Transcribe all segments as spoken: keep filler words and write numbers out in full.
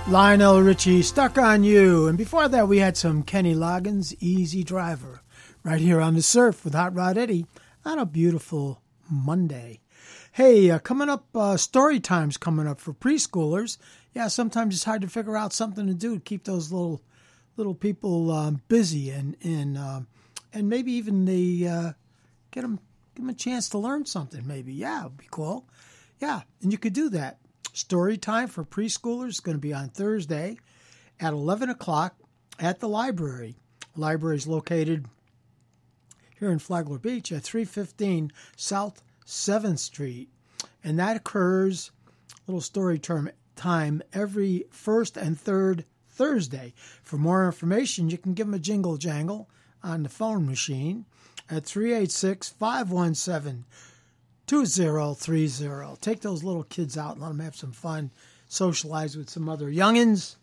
Lionel Richie, Stuck on You. And before that, we had some Kenny Loggins, Easy Driver, right here on the Surf with Hot Rod Eddie on a beautiful Monday. Hey, uh, coming up, uh, story time's coming up for preschoolers. Yeah, sometimes it's hard to figure out something to do to keep those little little people um, busy and and um, and maybe even they uh, get them give them a chance to learn something. Maybe, yeah, it'd be cool. Yeah, and you could do that. Story time for preschoolers is going to be on Thursday at eleven o'clock at the library. The library is located here in Flagler Beach at three fifteen South seventh Street. And that occurs, little story term, time, every first and third Thursday. For more information, you can give them a jingle jangle on the phone machine at three eight six, five one seven, two zero three zero. Take those little kids out and let them have some fun, socialize with some other youngins.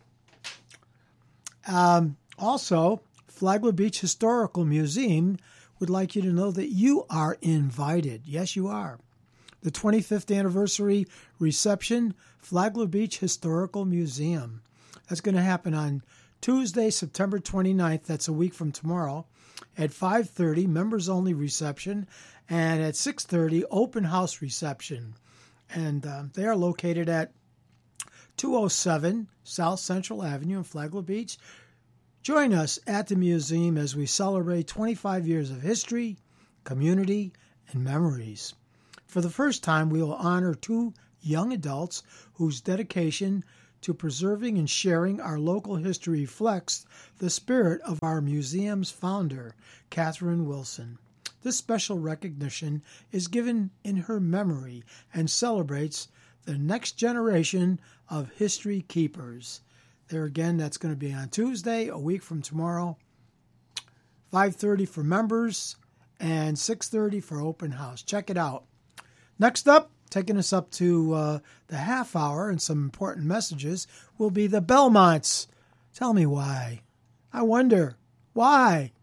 Um, also, Flagler Beach Historical Museum would like you to know that you are invited. Yes, you are. The twenty-fifth anniversary reception, Flagler Beach Historical Museum. That's going to happen on Tuesday, September twenty-ninth. That's a week from tomorrow at five thirty, members-only reception, and at six thirty, open house reception. And uh, they are located at two oh seven South Central Avenue in Flagler Beach. Join us at the museum as we celebrate twenty-five years of history, community, and memories. For the first time, we will honor two young adults whose dedication to preserving and sharing our local history reflects the spirit of our museum's founder, Catherine Wilson. This special recognition is given in her memory and celebrates the next generation of history keepers. There again, that's going to be on Tuesday, a week from tomorrow, five thirty for members and six thirty for open house. Check it out. Next up, taking us up to uh, the half hour and some important messages, will be the Belmonts. Tell me why. I wonder, why?